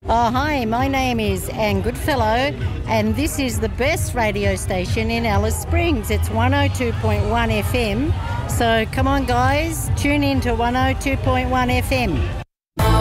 Oh, hi, my name is Anne Goodfellow, and this is the best radio station in Alice Springs. It's 102.1 FM. So come on, guys, tune in to 102.1 FM.